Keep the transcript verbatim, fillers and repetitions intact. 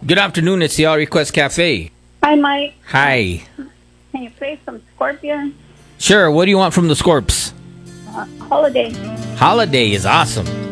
Good afternoon. It's the All Request Cafe. Hi, Mike. Hi. Can you play some Scorpion? Sure. What do you want from the Scorps? Uh, Holiday. Holiday is awesome.